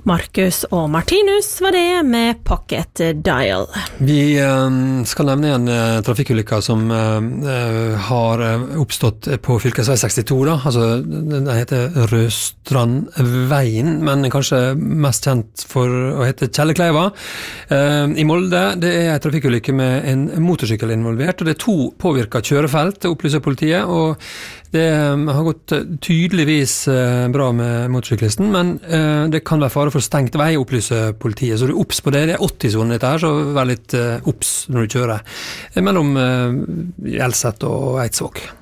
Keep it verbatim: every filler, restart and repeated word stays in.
Markus og Martinus var det med Pocket Dial. Vi um, skal nevne en uh, trafikkulykke som uh, har oppstått på fylkesvei sekstito, da. Altså, den heter Røstrandveien, men kanskje mest kjent for å hete Kjellekleiva. Uh, I Molde, det er en trafikkulykke med en motorsykkel involvert, og det er to påvirket kjørefelt, opplyser politiet, og det um, har gått tydeligvis uh, bra med motorsyklisten, men uh, det kan være fare for stengt vei, opplyser politiet. Så du er opps på det. Det er åtti-sonen dette her, så vær litt uh, opps når du kjører. Mellom uh, Hjelset og Eidsvåg.